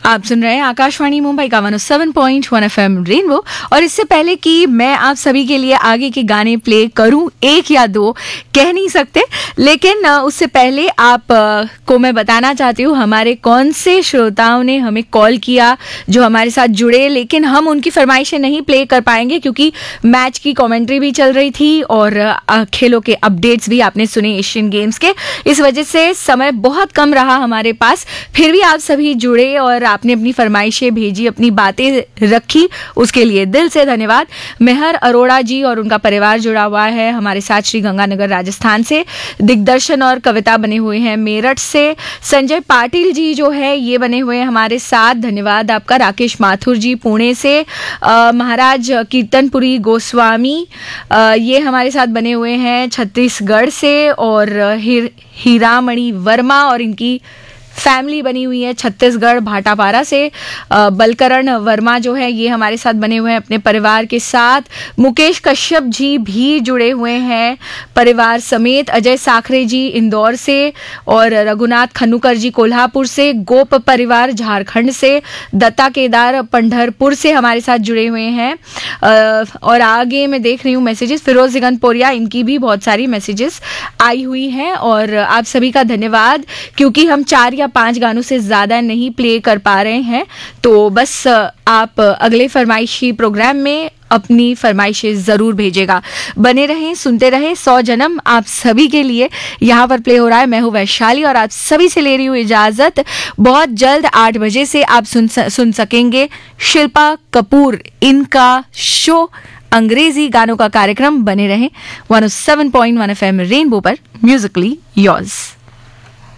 आप सुन रहे हैं आकाशवाणी मुंबई का 107.1 FM रेनबो। और इससे पहले कि मैं आप सभी के लिए आगे के गाने प्ले करूं, एक या दो कह नहीं सकते, लेकिन उससे पहले आप को मैं बताना चाहती हूँ हमारे कौन से श्रोताओं ने हमें कॉल किया जो हमारे साथ जुड़े, लेकिन हम उनकी फरमाइशें नहीं प्ले कर पाएंगे क्योंकि मैच की कमेंट्री भी चल रही थी और खेलों के अपडेट्स भी आपने सुने एशियन गेम्स के। इस वजह से समय बहुत कम रहा हमारे पास, फिर भी आप सभी जुड़े और आपने अपनी फरमाइशें भेजी, अपनी बातें रखी, उसके लिए दिल से धन्यवाद। मेहर अरोड़ा जी और उनका परिवार जुड़ा हुआ है हमारे साथ श्री गंगानगर राजस्थान से। दिग्दर्शन और कविता बने हुए हैं मेरठ से। संजय पाटिल जी जो है ये बने हुए हैं हमारे साथ, धन्यवाद आपका। राकेश माथुर जी पुणे से। महाराज कीर्तनपुरी गोस्वामी ये हमारे साथ बने हुए हैं छत्तीसगढ़ से। और हीरामणि वर्मा और इनकी फैमिली बनी हुई है छत्तीसगढ़ भाटापारा से। बलकरण वर्मा जो है ये हमारे साथ बने हुए हैं अपने परिवार के साथ। मुकेश कश्यप जी भी जुड़े हुए हैं परिवार समेत। अजय साखरे जी इंदौर से और रघुनाथ खन्नूकर जी कोल्हापुर से। गोप परिवार झारखंड से। दत्ता केदार पंढरपुर से हमारे साथ जुड़े हुए हैं। और आगे मैं देख रही हूँ मैसेजेस, फिरोज जिगनपुरिया, इनकी भी बहुत सारी मैसेजेस आई हुई हैं और आप सभी का धन्यवाद। क्योंकि हम 4 या 5 गानों से ज्यादा नहीं प्ले कर पा रहे हैं, तो बस आप अगले फरमाइशी प्रोग्राम में अपनी फरमाइशें जरूर भेजेगा। बने रहें, सुनते रहें। 100 जन्म आप सभी के लिए यहाँ पर प्ले हो रहा है। मैं हूँ वैशाली और आप सभी से ले रही हूँ इजाजत। बहुत जल्द 8 बजे से आप सुन सकेंगे शिल्पा कपूर, इनका शो अंग्रेजी गानों का कार्यक्रम। बने रहें 107.1 FM रेनबो पर, म्यूजिकली योर्स।